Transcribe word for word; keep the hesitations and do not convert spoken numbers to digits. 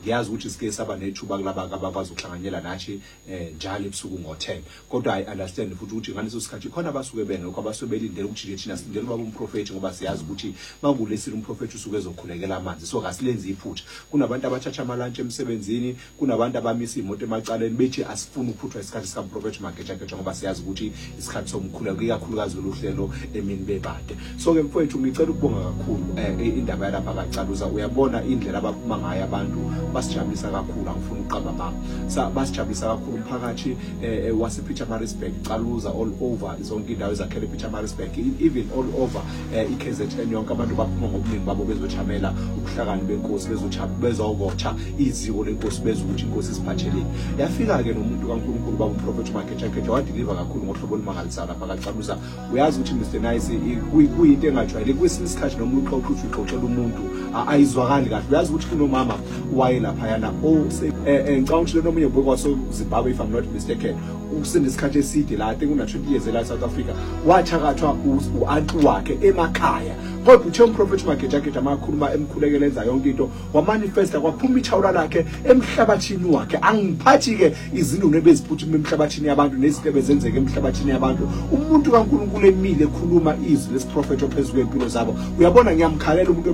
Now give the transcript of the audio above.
ngiyazi ukuthi sike saba nethuba kulaba abakwazi ukuhlanganyela nathi eh njalo ebusuku ngo ten kodwa I understand futhi ukuthi ngaleso sikhathi khona abasuke bengekho abasuke belindele ukuthi thina sindele baba umprofeti ngoba siyazi ukuthi makulesile umprofeti usuke ezokhulekela amanzi so kasilenze iphutha kunabantu abathatha amalunch emsebenzini kunabantu abamisa imoto emacaleni bethi asifuni ukuphuthwa isikhathi sika Prophet Mageja ngoba siyazi ukuthi isikhathi somkhuleko ikakhulukazi lohlelo emini bebade so ke mfowethu ngicela ukubonga kakhulu eh indaba yalapha kacaluza uyabona indlela abaphuma ngayo abantu basijabulisa kakhulu angifuni uqamba mama sa basijabulisa kakhulu umphakathi eh wase Pietermaritzburg caluza all over zonke indawo ezakhele Pietermaritzburg even all over i K Z N yonke abantu baphuma ngobuningi babo bezochamela ubuhlakani benkosi bezochapa bezokocha iziko lenkosi bezukuthi inkosi isiphatheleni yafika ke nomuntu kaNkulunkulu baba uProfect Mageja wadeliver kakhulu ngohlobo olumangalisayo lapha kacaluza uyazi ukuthi Mister Nice kuyinto engajwayele kwesinye isikhathi noma uxoxa uxoxela umuntu ayizwakali kahle uyazi ukuthi kunomama waye lapha yana o ngicabanga ukuthi lo nomunye bokwaso Zimbabwe if I'm not mistaken ukusinde isikhathi eside la I think una twenty years la South Africa wathakathwa uanti wakhe emakhaya kodwa uthe uMprophet Mageja amakhuluma emkhulekelenza yonke into wamanifesta kwaphuma ithawula lakhe emhlabathini wakhe angiphathi ke izinto ebeziphuthuma emhlabathini yabantu nezinto ebezenzeka emhlabathini yabantu umuntu kaNkulunkulu emile ekhuluma izwi lesiprofeti ophezulu empilo zabo uyabona ngiyamkhalela umuntu